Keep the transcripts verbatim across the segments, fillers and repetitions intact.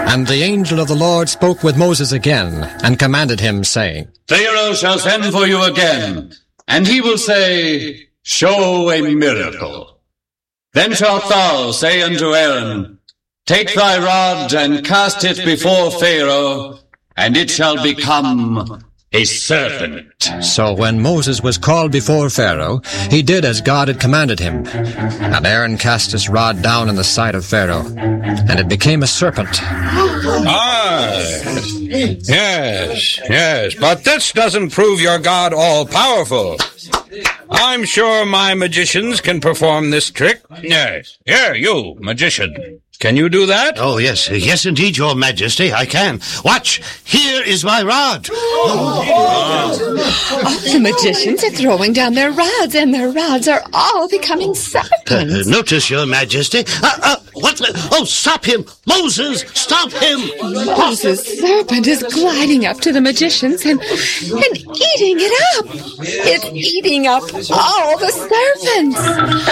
And the angel of the Lord spoke with Moses again, and commanded him, saying, Pharaoh shall send for you again, and he will say, Show a miracle. Then shalt thou say unto Aaron, Take thy rod, and cast it before Pharaoh, and it shall become a serpent. So when Moses was called before Pharaoh, he did as God had commanded him. And Aaron cast his rod down in the sight of Pharaoh, and it became a serpent. Ah, yes, yes, but this doesn't prove your God all-powerful. I'm sure my magicians can perform this trick. Yes, here, you, magician. Can you do that? Oh, yes. Yes, indeed, Your Majesty, I can. Watch. Here is my rod. Oh, the magicians are throwing down their rods, and their rods are all becoming serpents. Uh, notice, Your Majesty. Uh, uh, what? Oh, stop him. Moses, stop him. Moses' serpent is gliding up to the magicians and, and eating it up. It's eating up all the serpents.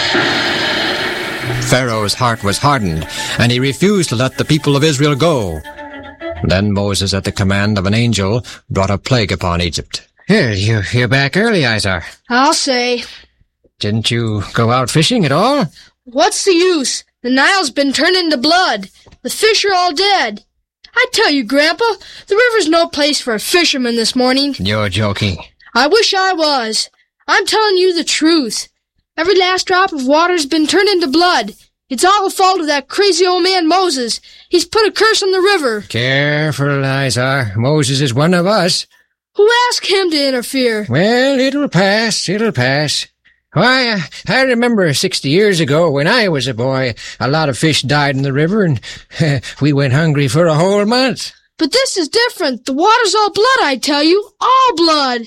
Pharaoh's heart was hardened, and he refused to let the people of Israel go. Then Moses, at the command of an angel, brought a plague upon Egypt. Here, you, you're back early, Izar. I'll say. Didn't you go out fishing at all? What's the use? The Nile's been turned into blood. The fish are all dead. I tell you, Grandpa, the river's no place for a fisherman this morning. You're joking. I wish I was. I'm telling you the truth. Every last drop of water's been turned into blood. It's all the fault of that crazy old man Moses. He's put a curse on the river. Careful, Izar. Moses is one of us. Who asked him to interfere? Well, it'll pass. It'll pass. Why, I, I remember sixty years ago when I was a boy, a lot of fish died in the river, and uh, we went hungry for a whole month. But this is different. The water's all blood, I tell you. All blood.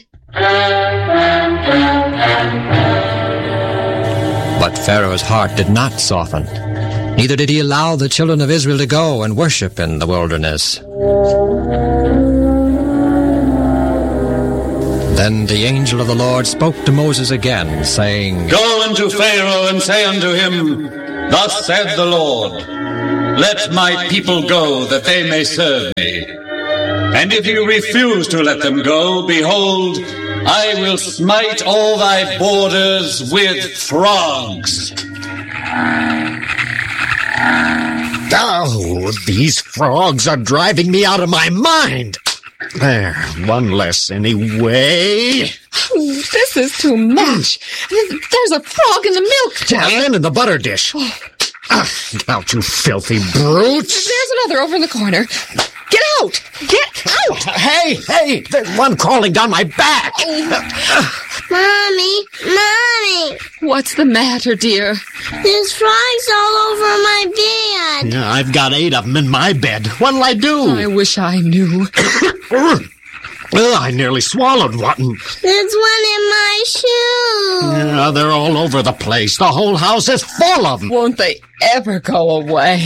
But Pharaoh's heart did not soften. Neither did he allow the children of Israel to go and worship in the wilderness. Then the angel of the Lord spoke to Moses again, saying, Go unto Pharaoh and say unto him, Thus said the Lord, Let my people go, that they may serve me. And if you refuse to let them go, behold, I will smite all thy borders with frogs. Oh, these frogs are driving me out of my mind. There, one less anyway. This is too much. There's a frog in the milk jug. And in the butter dish. Oh. Ah, get out, you filthy brutes. There's another over in the corner. Get out! Get out! Hey, hey, there's one crawling down my back. Mommy, Mommy. What's the matter, dear? There's frogs all over my bed. Yeah, I've got eight of them in my bed. What'll I do? I wish I knew. Well, I nearly swallowed one. There's one in my shoe. Yeah, they're all over the place. The whole house is full of them. Won't they ever go away?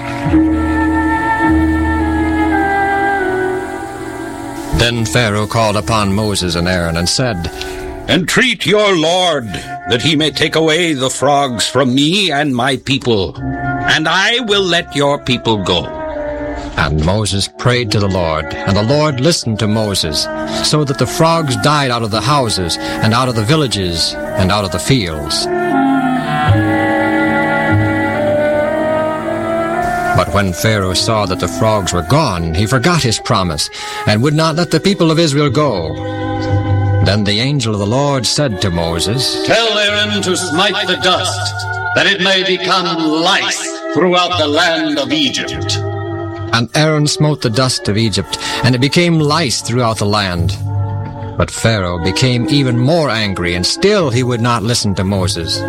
Then Pharaoh called upon Moses and Aaron and said, Entreat your Lord, that he may take away the frogs from me and my people, and I will let your people go. And Moses prayed to the Lord, and the Lord listened to Moses, so that the frogs died out of the houses, and out of the villages, and out of the fields. But when Pharaoh saw that the frogs were gone, he forgot his promise, and would not let the people of Israel go. Then the angel of the Lord said to Moses, Tell Aaron to smite the dust, that it may become lice throughout the land of Egypt. And Aaron smote the dust of Egypt, and it became lice throughout the land. But Pharaoh became even more angry, and still he would not listen to Moses.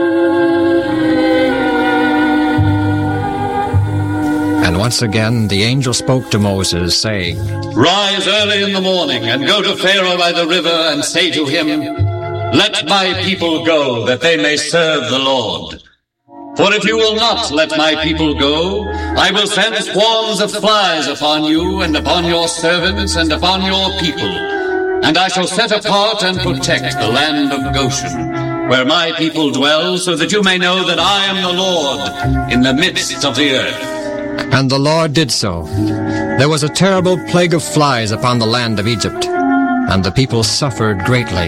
And once again the angel spoke to Moses, saying, Rise early in the morning, and go to Pharaoh by the river, and say to him, Let my people go, that they may serve the Lord. For if you will not let my people go, I will send swarms of flies upon you, and upon your servants, and upon your people. And I shall set apart and protect the land of Goshen, where my people dwell, so that you may know that I am the Lord in the midst of the earth. And the Lord did so. There was a terrible plague of flies upon the land of Egypt, and the people suffered greatly.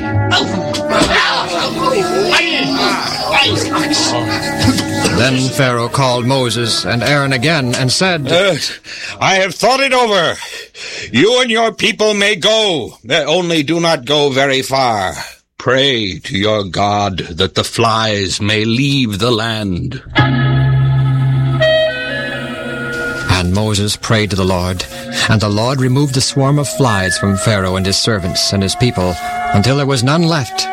Then Pharaoh called Moses and Aaron again and said, uh, I have thought it over. You and your people may go, only do not go very far. Pray to your God that the flies may leave the land. And Moses prayed to the Lord, and the Lord removed the swarm of flies from Pharaoh and his servants and his people, until there was none left.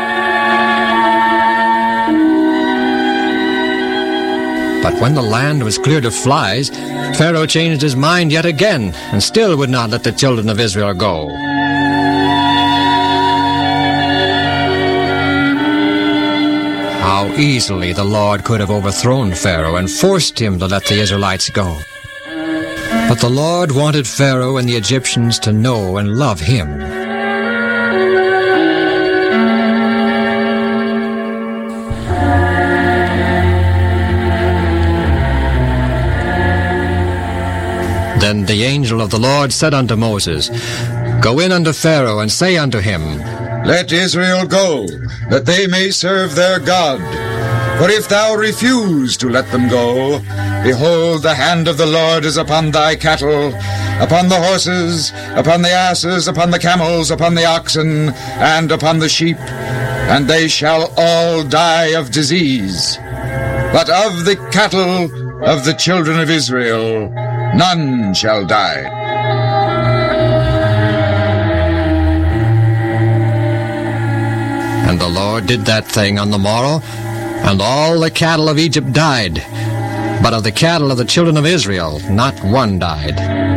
But when the land was cleared of flies, Pharaoh changed his mind yet again, and still would not let the children of Israel go. How easily the Lord could have overthrown Pharaoh and forced him to let the Israelites go. But the Lord wanted Pharaoh and the Egyptians to know and love him. Then the angel of the Lord said unto Moses, Go in unto Pharaoh, and say unto him, Let Israel go, that they may serve their God. For if thou refuse to let them go, behold, the hand of the Lord is upon thy cattle, upon the horses, upon the asses, upon the camels, upon the oxen, and upon the sheep, and they shall all die of disease. But of the cattle of the children of Israel none shall die. And the Lord did that thing on the morrow, and all the cattle of Egypt died. But of the cattle of the children of Israel, not one died.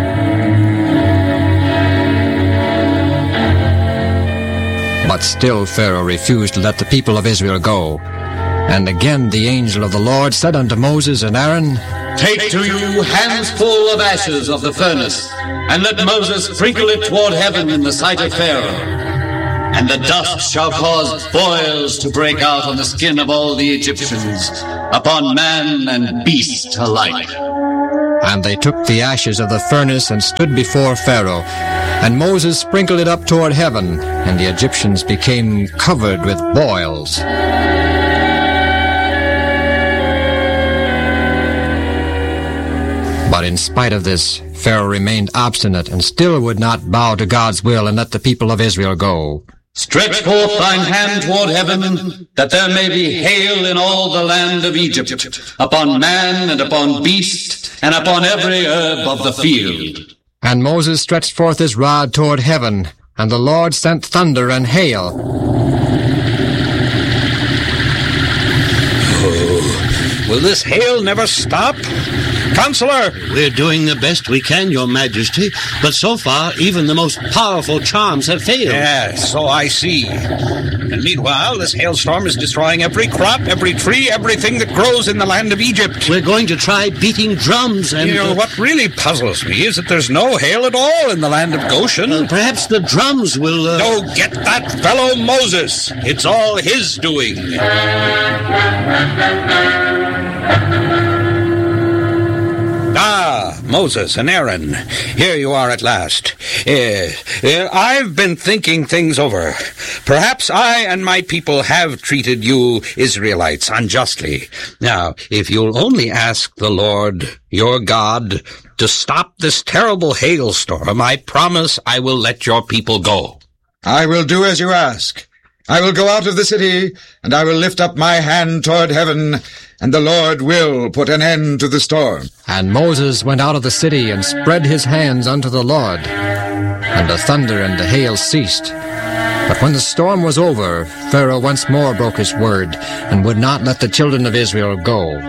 But still Pharaoh refused to let the people of Israel go. And again the angel of the Lord said unto Moses and Aaron, Take to you handsful of ashes of the furnace, and let Moses sprinkle it toward heaven in the sight of Pharaoh. And the dust shall cause boils to break out on the skin of all the Egyptians, upon man and beast alike. And they took the ashes of the furnace and stood before Pharaoh. And Moses sprinkled it up toward heaven, and the Egyptians became covered with boils. But in spite of this, Pharaoh remained obstinate and still would not bow to God's will and let the people of Israel go. Stretch forth thine hand toward heaven, that there may be hail in all the land of Egypt, upon man and upon beast, and upon every herb of the field. And Moses stretched forth his rod toward heaven, and the Lord sent thunder and hail. Oh, will this hail never stop? Counselor! We're doing the best we can, Your Majesty, but so far even the most powerful charms have failed. Yes, so I see. And meanwhile, this hailstorm is destroying every crop, every tree, everything that grows in the land of Egypt. We're going to try beating drums and... You know, uh, what really puzzles me is that there's no hail at all in the land of Goshen. Uh, perhaps the drums will... Uh... No, get that fellow Moses. It's all his doing. Ah, Moses and Aaron, here you are at last. Uh, uh, I've been thinking things over. Perhaps I and my people have treated you Israelites unjustly. Now, if you'll only ask the Lord, your God, to stop this terrible hailstorm, I promise I will let your people go. I will do as you ask. I will go out of the city, and I will lift up my hand toward heaven, and the Lord will put an end to the storm. And Moses went out of the city and spread his hands unto the Lord. And the thunder and the hail ceased. But when the storm was over, Pharaoh once more broke his word, and would not let the children of Israel go.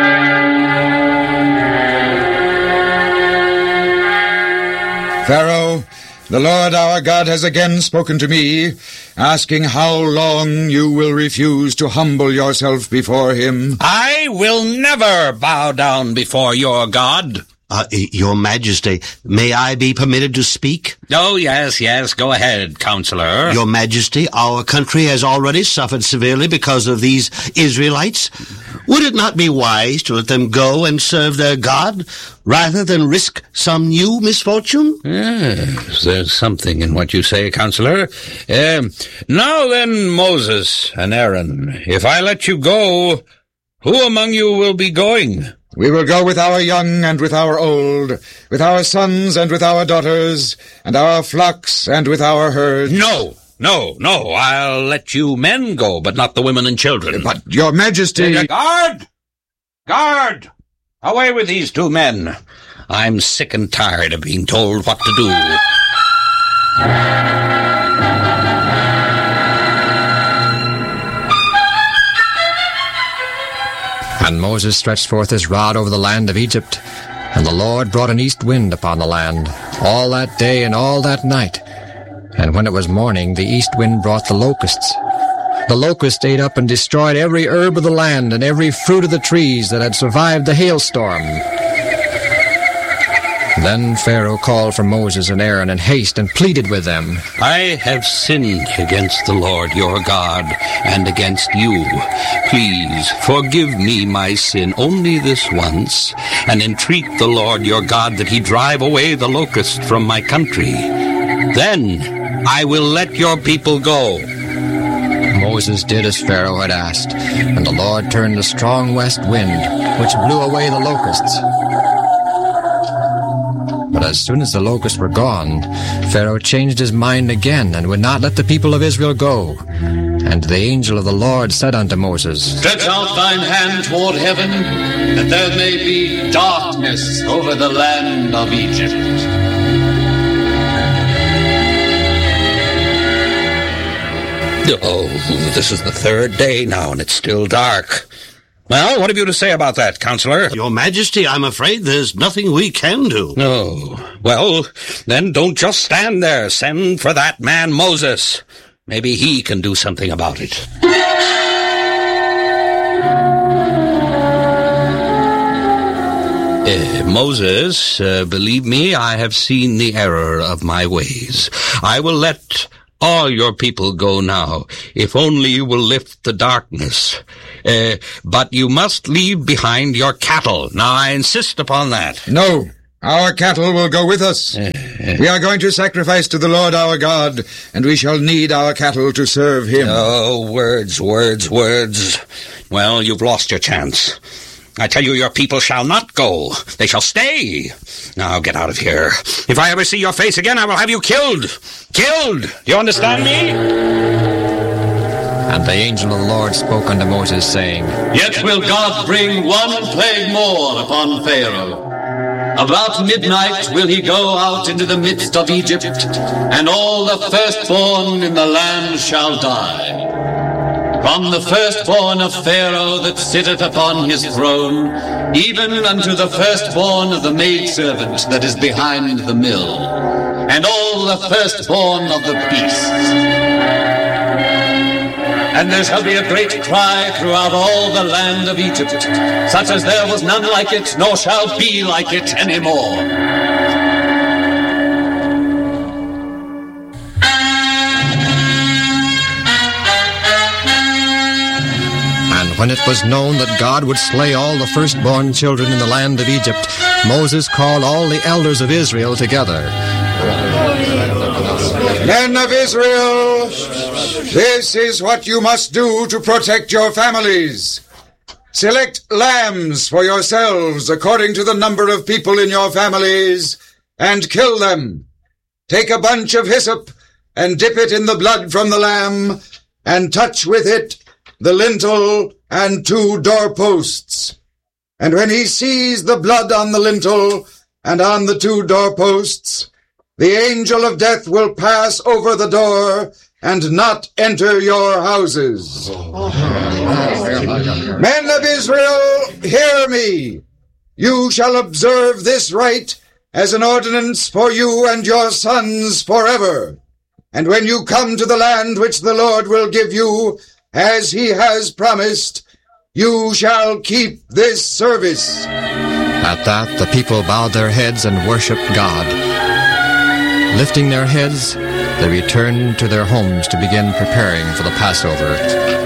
Pharaoh, the Lord our God has again spoken to me, asking how long you will refuse to humble yourself before him. I will never bow down before your God. Uh, Your Majesty, may I be permitted to speak? Oh, yes, yes, go ahead, Counselor. Your Majesty, our country has already suffered severely because of these Israelites. Would it not be wise to let them go and serve their God, rather than risk some new misfortune? Yes, there's something in what you say, Counselor. Um, now then, Moses and Aaron, if I let you go, who among you will be going? We will go with our young and with our old, with our sons and with our daughters, and our flocks and with our herds. No, no, no, I'll let you men go, but not the women and children. But, Your Majesty... Guard! Guard! Away with these two men. I'm sick and tired of being told what to do. And Moses stretched forth his rod over the land of Egypt, and the Lord brought an east wind upon the land, all that day and all that night. And when it was morning, the east wind brought the locusts. The locusts ate up and destroyed every herb of the land and every fruit of the trees that had survived the hailstorm. Then Pharaoh called for Moses and Aaron in haste and pleaded with them. I have sinned against the Lord your God and against you. Please forgive me my sin only this once, and entreat the Lord your God that he drive away the locust from my country. Then I will let your people go. Moses did as Pharaoh had asked, and the Lord turned a strong west wind, which blew away the locusts. But as soon as the locusts were gone, Pharaoh changed his mind again and would not let the people of Israel go. And the angel of the Lord said unto Moses, Stretch out thine hand toward heaven, that there may be darkness over the land of Egypt. Oh, this is the third day now, and it's still dark. Well, what have you to say about that, Counselor? Your Majesty, I'm afraid there's nothing we can do. No. Well, then don't just stand there. Send for that man Moses. Maybe he can do something about it. Uh, Moses, uh, believe me, I have seen the error of my ways. I will let all your people go now, if only you will lift the darkness. Uh, but you must leave behind your cattle. Now, I insist upon that. No, our cattle will go with us. Uh, we are going to sacrifice to the Lord our God, and we shall need our cattle to serve him. Oh, words, words, words. Well, you've lost your chance. I tell you, your people shall not go. They shall stay. Now, get out of here. If I ever see your face again, I will have you killed. Killed! Do you understand me? And the angel of the Lord spoke unto Moses, saying, Yet will God bring one plague more upon Pharaoh. About midnight will he go out into the midst of Egypt, and all the firstborn in the land shall die. From the firstborn of Pharaoh that sitteth upon his throne, even unto the firstborn of the maidservant that is behind the mill, and all the firstborn of the beasts. And there shall be a great cry throughout all the land of Egypt, such as there was none like it, nor shall be like it any more. When it was known that God would slay all the firstborn children in the land of Egypt, Moses called all the elders of Israel together. Men of Israel, this is what you must do to protect your families. Select lambs for yourselves according to the number of people in your families, and kill them. Take a bunch of hyssop and dip it in the blood from the lamb, and touch with it the lintel and two doorposts. And when he sees the blood on the lintel and on the two doorposts, the angel of death will pass over the door and not enter your houses. Men of Israel, hear me. You shall observe this rite as an ordinance for you and your sons forever. And when you come to the land which the Lord will give you, as he has promised, you shall keep this service. At that, the people bowed their heads and worshipped God. Lifting their heads, they returned to their homes to begin preparing for the Passover.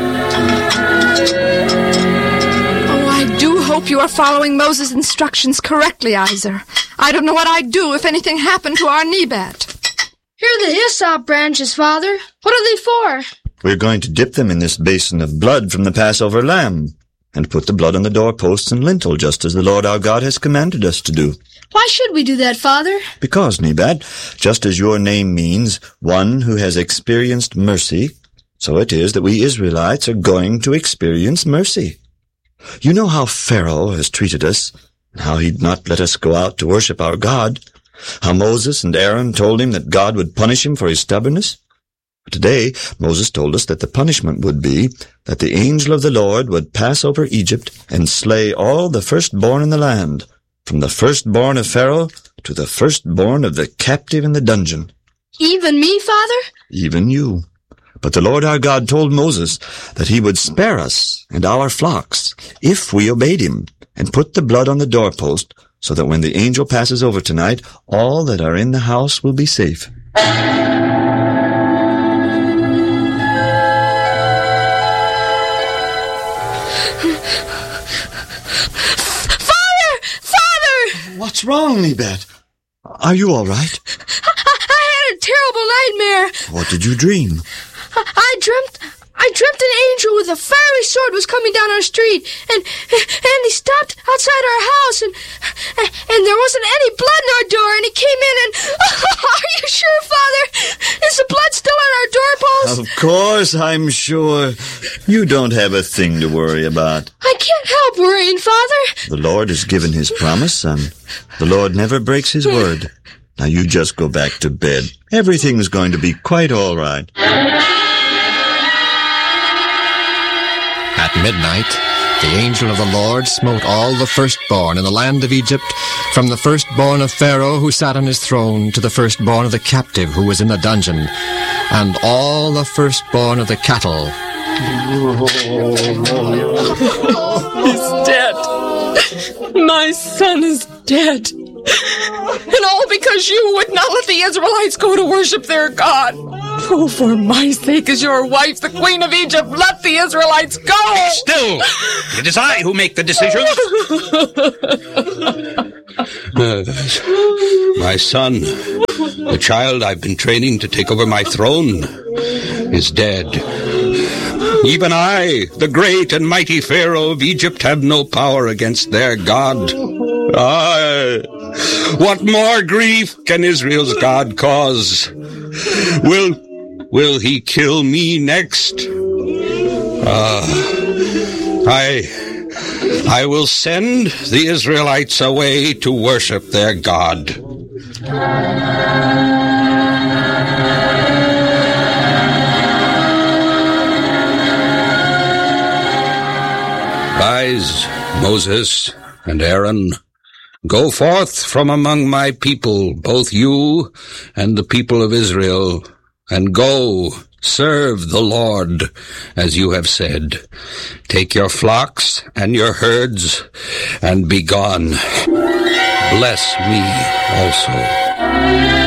Oh, I do hope you are following Moses' instructions correctly, Izer. I don't know what I'd do if anything happened to our Nebat. Here are the hyssop branches, Father. What are they for? We're going to dip them in this basin of blood from the Passover lamb, and put the blood on the doorposts and lintel, just as the Lord our God has commanded us to do. Why should we do that, Father? Because, Nebat, just as your name means one who has experienced mercy, so it is that we Israelites are going to experience mercy. You know how Pharaoh has treated us, and how he'd not let us go out to worship our God, how Moses and Aaron told him that God would punish him for his stubbornness. Today, Moses told us that the punishment would be that the angel of the Lord would pass over Egypt and slay all the firstborn in the land, from the firstborn of Pharaoh to the firstborn of the captive in the dungeon. Even me, Father? Even you. But the Lord our God told Moses that he would spare us and our flocks if we obeyed him, and put the blood on the doorpost, so that when the angel passes over tonight, all that are in the house will be safe. What's wrong, Nebat? Are you all right? I, I had a terrible nightmare. What did you dream? I, I dreamt... I dreamt an angel with a fiery sword was coming down our street, and and he stopped outside our house, and and there wasn't any blood in our door, and he came in and... Are you sure, Father? Is the blood still on our doorpost? Of course, I'm sure. You don't have a thing to worry about. I can't help worrying, Father. The Lord has given his promise, son. The Lord never breaks his word. Now you just go back to bed. Everything's going to be quite all right. At midnight, the angel of the Lord smote all the firstborn in the land of Egypt, from the firstborn of Pharaoh who sat on his throne to the firstborn of the captive who was in the dungeon, and all the firstborn of the cattle. He's dead. My son is dead. And all because you would not let the Israelites go to worship their God. Oh, for my sake, as your wife, the Queen of Egypt, let the Israelites go! Still, it is I who make the decisions. uh, my son, the child I've been training to take over my throne, is dead. Even I, the great and mighty Pharaoh of Egypt, have no power against their God. Ah, what more grief can Israel's God cause? Will, will he kill me next? Ah, I, I will send the Israelites away to worship their God. Rise, Moses and Aaron. Go forth from among my people, both you and the people of Israel, and go, serve the Lord, as you have said. Take your flocks and your herds, and be gone. Bless me also.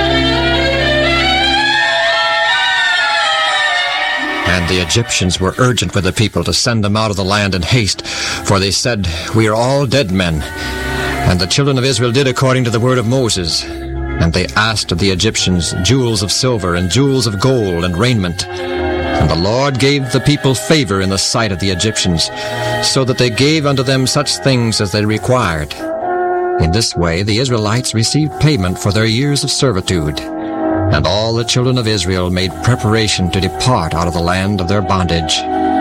And the Egyptians were urgent with the people to send them out of the land in haste, for they said, "We are all dead men." And the children of Israel did according to the word of Moses. And they asked of the Egyptians jewels of silver and jewels of gold and raiment. And the Lord gave the people favor in the sight of the Egyptians, so that they gave unto them such things as they required. In this way the Israelites received payment for their years of servitude. And all the children of Israel made preparation to depart out of the land of their bondage.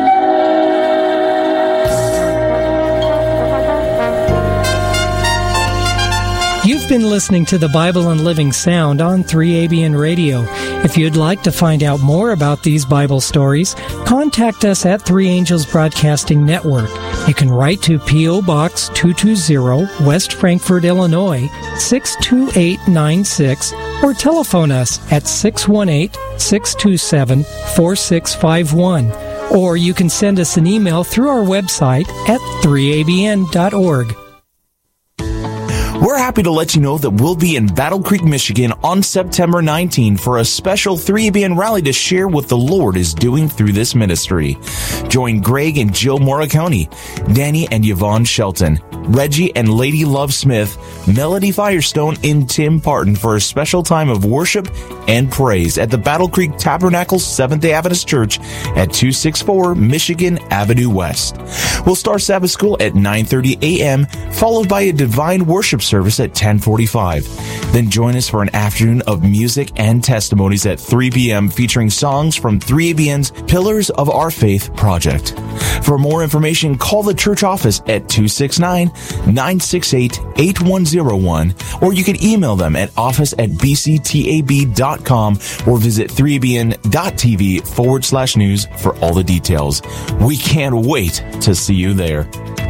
You've been listening to the Bible and Living Sound on three A B N Radio. If you'd like to find out more about these Bible stories, contact us at Three Angels Broadcasting Network. You can write to P O. Box two two zero, West Frankfort, Illinois, six two eight nine six, or telephone us at six one eight, six two seven, four six five one. Or you can send us an email through our website at three A B N dot org. We're happy to let you know that we'll be in Battle Creek, Michigan on September nineteenth for a special three A B N rally to share what the Lord is doing through this ministry. Join Greg and Jill Morricone, Danny and Yvonne Shelton, Reggie and Lady Love Smith, Melody Firestone, and Tim Parton for a special time of worship and praise at the Battle Creek Tabernacle Seventh-day Adventist Church at two sixty-four Michigan Avenue West. We'll start Sabbath school at nine thirty a.m., followed by a divine worship service at ten forty-five. Then join us for an afternoon of music and testimonies at three p.m. featuring songs from three A B N's Pillars of Our Faith project. For more information, call the church office at two six nine, nine six eight, eight one zero one, or you can email them at office at b c t a b dot com or visit three A B N dot t v forward slash news for all the details. We can't wait to see you there.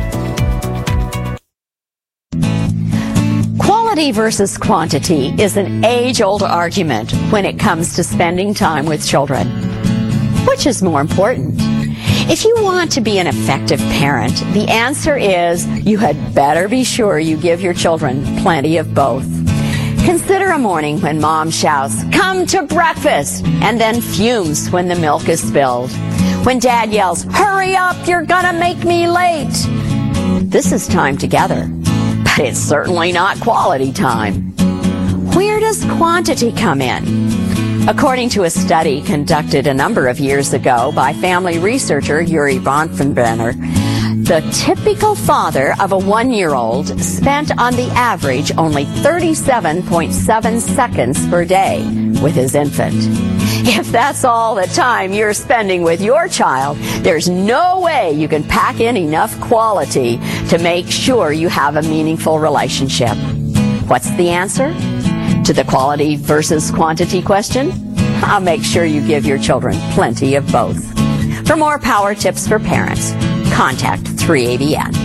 Quality versus quantity is an age-old argument when it comes to spending time with children. Which is more important? If you want to be an effective parent, the answer is you had better be sure you give your children plenty of both. Consider a morning when mom shouts, "Come to breakfast," and then fumes when the milk is spilled. When dad yells, "Hurry up, you're gonna make me late." This is time together, but it's certainly not quality time. Where does quantity come in? According to a study conducted a number of years ago by family researcher Yuri Bronfenbrenner, the typical father of a one-year-old spent on the average only thirty-seven point seven seconds per day with his infant. If that's all the time you're spending with your child, there's no way you can pack in enough quality to make sure you have a meaningful relationship. What's the answer to the quality versus quantity question? I'll make sure you give your children plenty of both. For more power tips for parents, contact three A B N.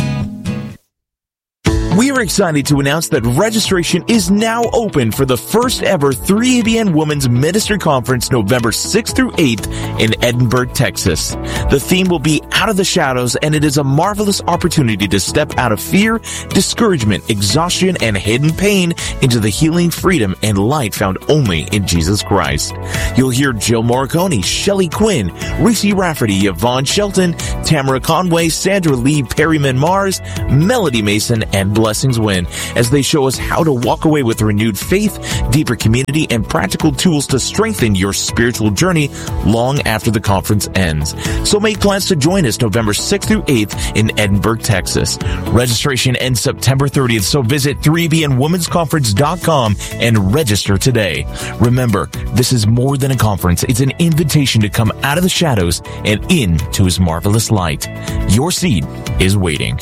We are excited to announce that registration is now open for the first ever three A B N Women's Ministry Conference November sixth through eighth in Edinburgh, Texas. The theme will be Out of the Shadows, and it is a marvelous opportunity to step out of fear, discouragement, exhaustion, and hidden pain into the healing, freedom, and light found only in Jesus Christ. You'll hear Jill Morricone, Shelley Quinn, Reese Rafferty, Yvonne Shelton, Tamara Conway, Sandra Lee, Perryman Mars, Melody Mason, and Blessings Win, as they show us how to walk away with renewed faith, deeper community, and practical tools to strengthen your spiritual journey long after the conference ends. So make plans to join us November sixth through eighth in Edinburgh, Texas. Registration ends September thirtieth, so visit three b n womens conference dot com and register today. Remember, this is more than a conference. It's an invitation to come out of the shadows and into His marvelous light. Your seed is waiting.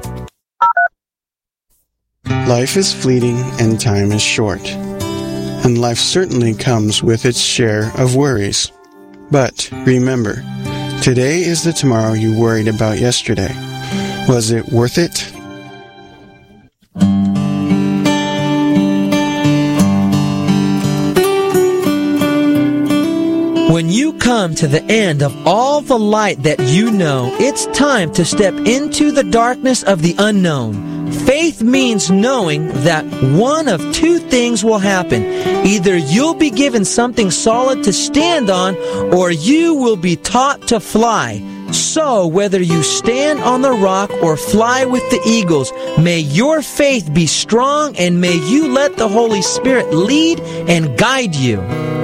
Life is fleeting and time is short. And life certainly comes with its share of worries. But remember, today is the tomorrow you worried about yesterday. Was it worth it? When you come to the end of all the light that you know, it's time to step into the darkness of the unknown. Faith means knowing that one of two things will happen. Either you'll be given something solid to stand on, or you will be taught to fly. So, whether you stand on the rock or fly with the eagles, may your faith be strong and may you let the Holy Spirit lead and guide you.